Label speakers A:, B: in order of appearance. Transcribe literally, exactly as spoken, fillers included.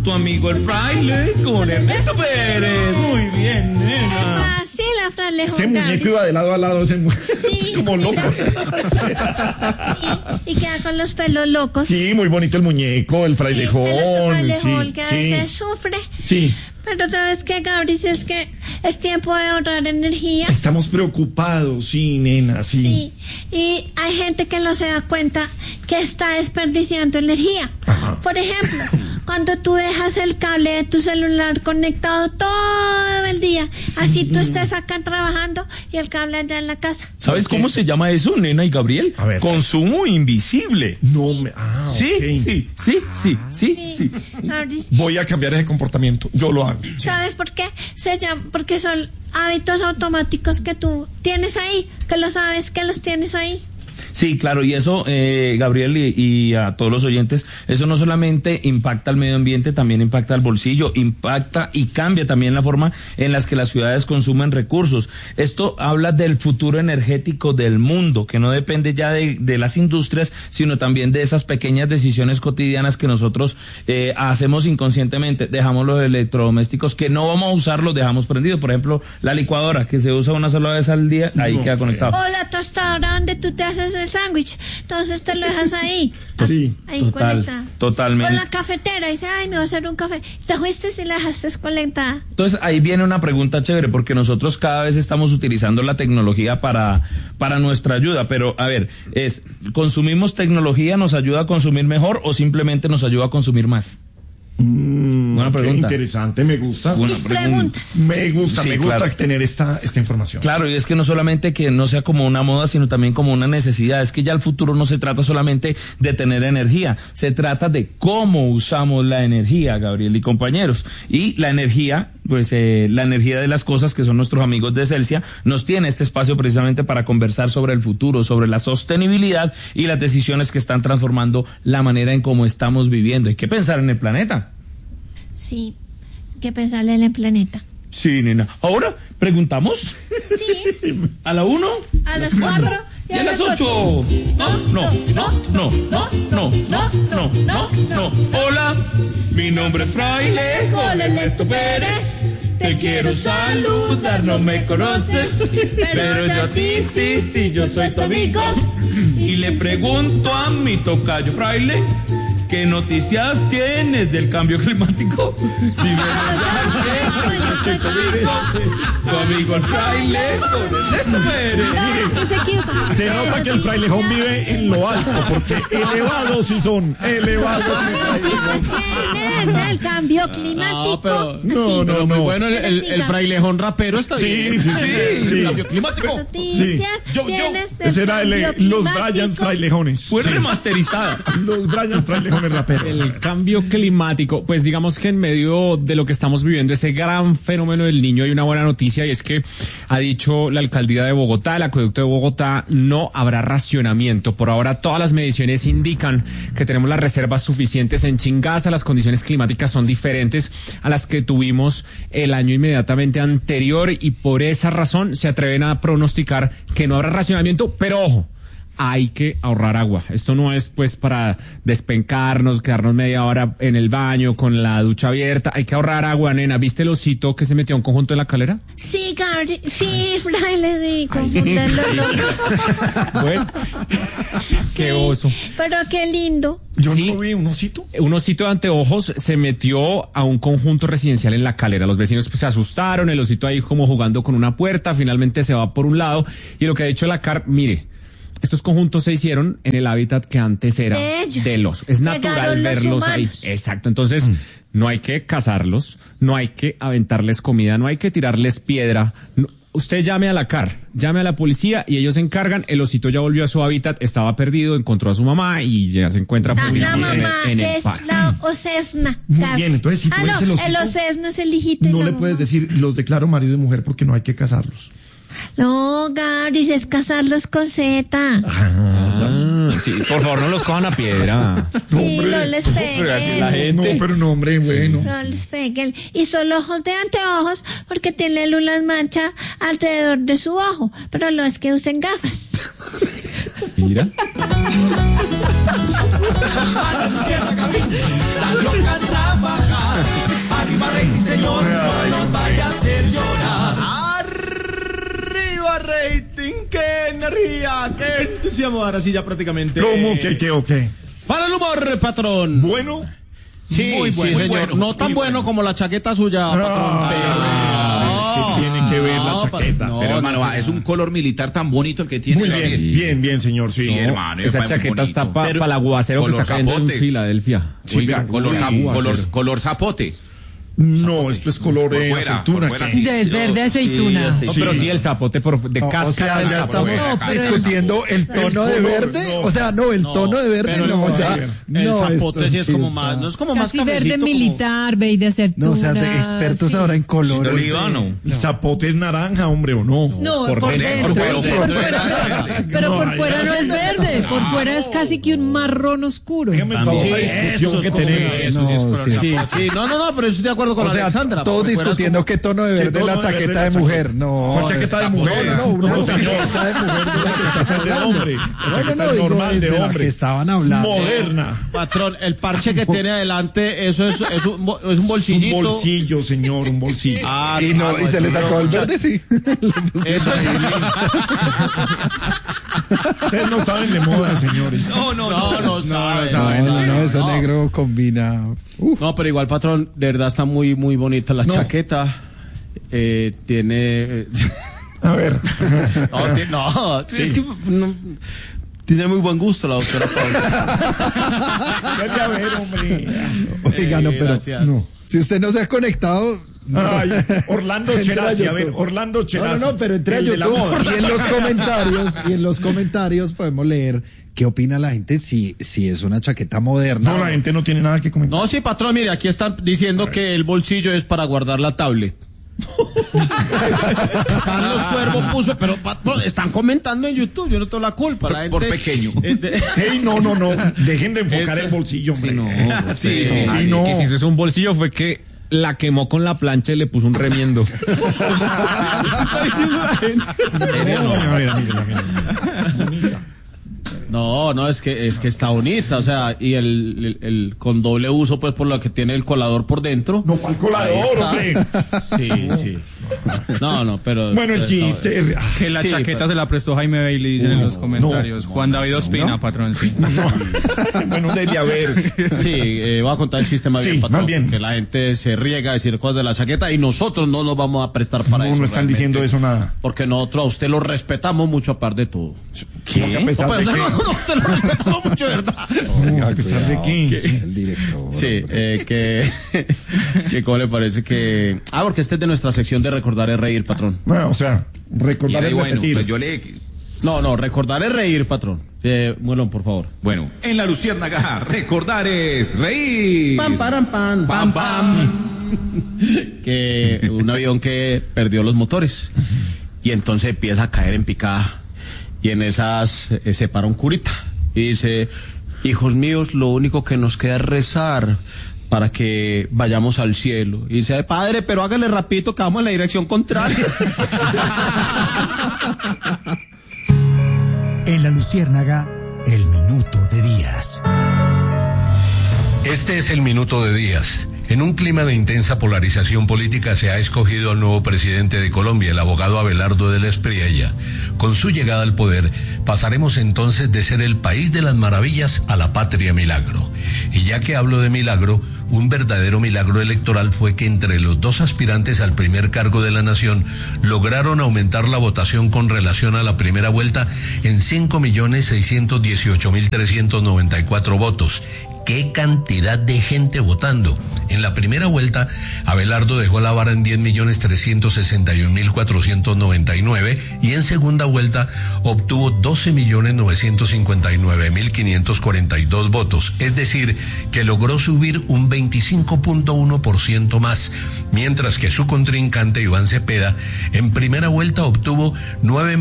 A: tu amigo el fraile con Ernesto Pérez. Muy bien, nena.
B: Así la frailejón.
C: Ese muñeco iba de lado a lado, ese mu-
B: Sí.
C: como loco.
B: Sí, y queda con los pelos locos.
C: Sí, muy bonito el muñeco, el frailejón.
B: Sí, el frailejón
C: Sí,
B: que a
C: sí.
B: veces sufre.
C: Sí.
B: Pero sabes que, Gabri, si es que es tiempo de ahorrar energía.
C: Estamos preocupados, sí, nena, sí.
B: Sí, y hay gente que no se da cuenta que está desperdiciando energía.
C: Ajá.
B: Por ejemplo, cuando tú dejas el cable de tu celular conectado todo el día, así tú estés acá trabajando y el cable allá en la casa.
A: ¿Sabes cómo se llama eso, nena y Gabriel?
C: A ver.
A: Consumo invisible.
C: No me... Ah,
A: Sí,
C: ok.
A: sí, sí, sí, sí, sí.
B: Gabri,
C: Voy a cambiar ese comportamiento. Yo lo hago.
B: ¿sabes por qué? Se llama, porque son hábitos automáticos que tú tienes ahí, que lo sabes que los tienes ahí.
A: Sí, claro, y eso, eh, Gabriel, y, y a todos los oyentes, eso no solamente impacta al medio ambiente, también impacta al bolsillo, impacta y cambia también la forma en las que las ciudades consumen recursos. Esto habla del futuro energético del mundo, que no depende ya de, de las industrias, sino también de esas pequeñas decisiones cotidianas que nosotros eh, hacemos inconscientemente. Dejamos los electrodomésticos que no vamos a usar, los dejamos prendidos. Por ejemplo, la licuadora, que se usa una sola vez al día, ahí
C: No,
A: queda conectado.
B: O la tostadora donde tú te haces el sándwich, entonces te lo dejas ahí.
C: Sí.
B: Ahí
A: Total,
B: conectada.
A: totalmente.
B: O la cafetera, dice, ay, me voy a hacer un café. Te fuiste y la dejaste conectada.
A: Entonces ahí viene una pregunta chévere, porque nosotros cada vez estamos utilizando la tecnología para, para nuestra ayuda, pero a ver, es, ¿consumimos tecnología, nos ayuda a consumir mejor o simplemente nos ayuda a consumir más?
C: Mm,
A: Buena
C: qué
A: pregunta.
C: interesante, me gusta.
A: Buena
B: Mis
A: pregunta.
B: preguntas.
C: Me gusta,
A: Sí,
C: me gusta
A: claro.
C: tener esta, esta información.
A: Claro, y es que no solamente que no sea como una moda, sino también como una necesidad. Es que ya el futuro no se trata solamente de tener energía, se trata de cómo usamos la energía, Gabriel y compañeros. Y la energía, pues eh, la energía de las cosas, que son nuestros amigos de Celsia, nos tiene este espacio precisamente para conversar sobre el futuro, sobre la sostenibilidad y las decisiones que están transformando la manera en cómo estamos viviendo. Hay que pensar en el planeta.
B: Sí, hay que pensarle en el planeta.
A: Sí, nena. Ahora, ¿preguntamos?
B: Sí,
A: ¿A la uno?
B: a las cuatro
A: Y a las ocho. No, no, no, no, no, no, no, no, no, no. Hola, mi nombre es Fraile Juan Ernesto Pérez. Te quiero saludar, no me conoces, pero yo a ti sí, sí, yo soy tu amigo. Y le pregunto a mi tocayo Fraile, ¿qué noticias tienes del cambio climático? Dime, yo soy tu amigo, tu amigo el Fraile Juan Ernesto Pérez.
B: Es que se equivoca.
C: Se nota que el frailejón vive en lo alto, porque elevados sí son, elevados sí
B: Tienes del cambio climático.
D: No, pero,
C: No, no,
D: pero muy
C: no.
D: bueno, el, el, el frailejón rapero está
C: Sí,
D: bien.
C: sí, sí, sí.
D: El cambio climático.
B: Noticias
A: Yo- yo-
B: tienes del
C: Ese era el,
B: cambio
C: los
B: climático.
C: Bryans frailejones.
A: Fue remasterizada.
C: Los Bryans frailejones raperos.
E: El cambio climático, pues digamos que en medio de lo que estamos viviendo, ese gran fenómeno del Niño, hay una buena noticia, y es que ha dicho la alcaldía de Bogotá, el acueducto de Bogotá, no habrá racionamiento. Por ahora todas las mediciones indican que tenemos las reservas suficientes en Chingaza. Las condiciones climáticas son diferentes a las que tuvimos el año inmediatamente anterior, y por esa razón se atreven a pronosticar que no habrá racionamiento, pero ojo, hay que ahorrar agua. Esto no es pues para despencarnos, quedarnos media hora en el baño con la ducha abierta. Hay que ahorrar agua, nena. ¿Viste el osito que se metió a un conjunto en la calera?
B: Sí, Gabri, sí, Fraile, sí, confunden los dos.
E: Bueno, qué oso.
B: Pero qué lindo.
C: Yo
E: Sí.
C: no vi un osito.
E: Un osito de anteojos se metió a un conjunto residencial en la calera. Los vecinos pues se asustaron, el osito ahí como jugando con una puerta, finalmente se va por un lado, y lo que ha dicho la C A R, mire, estos conjuntos se hicieron en el hábitat que antes era
B: De ellos.
E: de los. Es
B: Llegaron
E: natural
B: los
E: verlos ahí.
B: humanos.
E: Exacto. Entonces, no hay que cazarlos, no hay que aventarles comida, no hay que tirarles piedra. No- usted llame a la C A R, llame a la policía y ellos se encargan. El osito ya volvió a su hábitat, estaba perdido, encontró a su mamá y ya se encuentra
B: La,
E: feliz
B: la
E: en el-
B: mamá,
E: en
B: que
E: el
B: es
E: parque.
B: la osesna.
C: Muy
B: Gabs.
C: bien, entonces, si tú
B: ah,
C: ves
B: no,
C: el osito,
B: el osesno es el hijito. y
C: No
B: la
C: le
B: mamá.
C: puedes decir, los declaro marido y mujer porque no hay que casarlos.
B: No, Gabri, es casarlos con Z.
E: Ah, sí, por favor, no los cojan a piedra.
B: Sí, no les
E: Pero así la
B: peguen.
E: gente.
C: No, pero no, hombre, bueno.
B: No les peguen. Y son ojos de anteojos porque tienen unas manchas alrededor de su ojo. Pero no es que usen gafas.
E: Mira.
D: Salió a trabajar. alegría! ¡Qué entusiasmo! Ahora sí, ya prácticamente.
C: ¿Cómo que qué o qué?
D: Para el humor, patrón.
C: Bueno.
D: Sí,
A: Muy
D: sí,
A: bueno, muy
D: señor.
A: bueno,
D: no tan
A: muy
D: bueno,
A: bueno.
D: como la chaqueta suya, patrón.
C: Ah, ¿qué tiene que ver la
D: No,
C: chaqueta?
D: no,
A: Pero hermano,
D: no,
A: va, es un color militar tan bonito el que tiene.
C: Muy
A: ¿sabe?
C: bien, bien, bien, señor, sí.
A: Sí, hermano.
E: Esa
A: es muy
E: chaqueta
A: bonito.
E: está para
A: Pero-
E: el aguacero que
A: color
E: está cayendo
A: zapote.
E: en Filadelfia.
C: Sí,
E: Oiga,
A: Color,
C: Uy,
A: zap-
C: aguacero.
A: color, color zapote.
C: No, esto es color
A: Por
C: de
A: fuera,
C: aceituna.
A: por fuera,
C: ¿qué?
A: sí.
F: Es verde aceituna.
E: No, pero sí el zapote por, de
G: No,
E: cáscara
G: o sea,
E: del
G: ya
E: zapote.
G: estamos
F: No, pero
G: discutiendo el tono de
C: color,
G: verde.
C: no.
G: O sea, no, el
D: No,
G: tono de verde
D: pero
G: no,
D: el-
G: ya.
D: El
G: no,
D: zapote
G: esto
D: sí es como
G: está-
D: más, no es como más
F: Casi verde
D: cafecito, como-
F: militar, veis de aceituna.
G: No, o sea, de expertos
F: sí.
G: ahora en colores.
A: Olivano.
C: El zapote es naranja, hombre, ¿o no?
F: No, por,
E: Por
F: dentro.
A: dentro,
F: Por
A: por
F: fuera- pero
C: No,
F: por
C: ay,
F: fuera
C: ay,
F: no es verde. Por fuera es casi que un marrón oscuro.
C: Dígame el favor
D: Sí,
C: la
D: eso
C: discusión
D: es
C: que
D: como-
C: tenemos.
D: eso sí es
G: No,
D: color
G: sí.
D: zapote. Sí, no, no, no, pero yo estoy de acuerdo con
G: O sea,
D: Alexandra.
G: todos
D: por fuera es
G: discutiendo
D: como-
G: qué tono de verde
C: ¿Qué
G: es la
C: tono de verde
G: chaqueta
C: es
G: de
C: la
G: mujer.
C: chaqueta?
G: No,
C: ¿Cuál chaqueta de
G: es-
C: mujer?
G: No, no, una
C: No, señor.
G: chaqueta de mujer de la que estamos
C: de
G: hablando.
C: hombre. La
G: No, no,
C: chaqueta
G: no, digo,
C: normal de
G: de la
C: hombre.
G: que estaban hablando.
C: Moderna.
D: Patrón, el parche que tiene adelante, eso es, es, un, bo- es un
C: Es un
D: bolsillito.
C: bolsillo, señor, un bolsillo.
D: Ah,
G: Y no,
D: ah,
G: y se
D: eso
G: le sacó
D: no,
G: el
D: ya-
G: verde, sí.
D: Eso es.
C: Ustedes no saben de moda, señores.
A: No, no,
D: No,
A: no.
D: no, sabe,
G: No, no, no, ese
D: no.
G: negro combina. Uf.
D: No, pero igual, patrón, de verdad está muy, muy bonita la
C: No.
D: chaqueta. Eh, tiene. eh,
C: A ver.
D: no, ti- no, es que no, tiene muy buen gusto la doctora Paula.
C: Vete a ver, hombre.
G: Oiga, no,
D: Eh,
G: pero
D: gracias.
G: no. Si usted no se ha conectado. no.
C: Ay, Orlando
G: Entre
C: Cherasi, a
G: YouTube.
C: ver, Orlando Cherasi.
G: No, no, no, pero entre a
C: el de la
G: YouTube
C: moda.
G: y en los comentarios, y en los comentarios podemos leer qué opina la gente si, si es una chaqueta moderna.
C: No, la gente no tiene nada que comentar.
D: No, sí, patrón, mire, aquí están diciendo que el bolsillo es para guardar la tablet. Carlos Cuervo puso, pero patrón, están comentando en YouTube, yo no tengo la culpa. La
A: Por-
D: gente,
A: por pequeño.
D: Eh, de-
C: Hey, no, no, no. Dejen de enfocar
D: Este-
C: el bolsillo, hombre.
E: Sí, no.
A: Sí, sí,
C: Sí,
E: Nadie,
C: no.
E: que si eso es un bolsillo fue que la quemó con la plancha y le puso un remiendo.
D: Eso está diciendo la gente.
C: No, a ver, mírala, mírala. Bonita.
D: No, no, es que es que está bonita, o sea, y el, el, el con doble uso, pues por lo que tiene el colador por dentro.
C: No, ¿cuál colador, hombre?
D: Sí, sí. No, no, pero.
C: Bueno, el
D: pero-
C: chiste. ah,
H: Que la
D: Sí,
H: chaqueta
D: pero-
H: se la prestó Jaime Bailey, dicen en los comentarios.
C: no,
H: Juan David Ospina, patrón, sí.
C: Bueno, debe haber.
D: Sí, eh, voy a contar el chiste más
C: Sí,
D: bien, patrón,
C: más bien.
D: que la gente se riega a decir cosas de la chaqueta y nosotros no nos vamos a prestar para
C: No,
D: eso.
C: no están
D: realmente.
C: diciendo eso nada.
D: Porque nosotros a usted lo respetamos mucho aparte de todo.
C: ¿Qué? A pesar
D: No,
C: de
D: pues,
C: qué.
D: no, no, usted lo respetamos mucho, ¿verdad?
C: No, a pesar de qué.
G: El director.
D: Sí, eh, que, que cómo le parece que... Ah, porque este es de nuestra sección de recordar es reír, patrón.
C: Bueno, o sea, recordar
A: Mira, y
C: es
A: bueno,
C: repetir.
A: pues yo le.
D: No, no, recordar es reír, patrón. Eh, Muelón, por favor.
A: Bueno, en la Luciérnaga, recordar es reír.
D: Pam, param, pam,
A: Pam, pam.
D: Que un avión que perdió los motores y entonces empieza a caer en picada y en esas eh, se para un curita y dice: hijos míos, lo único que nos queda es rezar para que vayamos al cielo. Y dice: padre, pero hágale rapidito que vamos en la dirección contraria.
I: En la Luciérnaga, el minuto de Díaz.
J: Este es el minuto de Díaz. En un clima de intensa polarización política se ha escogido al nuevo presidente de Colombia, el abogado Abelardo de la Espriella. Con su llegada al poder, pasaremos entonces de ser el país de las maravillas a la patria milagro. Y ya que hablo de milagro, un verdadero milagro electoral fue que entre los dos aspirantes al primer cargo de la nación lograron aumentar la votación con relación a la primera vuelta en cinco millones seiscientos dieciocho mil trescientos noventa y cuatro votos. ¡Qué cantidad de gente votando! En la primera vuelta, Abelardo dejó la vara en diez millones trescientos sesenta y un mil cuatrocientos noventa y nueve y en segunda vuelta obtuvo doce millones novecientos cincuenta y nueve mil quinientos cuarenta y dos votos, es decir, que logró subir un veinticinco punto uno por ciento más, mientras que su contrincante Iván Cepeda en primera vuelta obtuvo nueve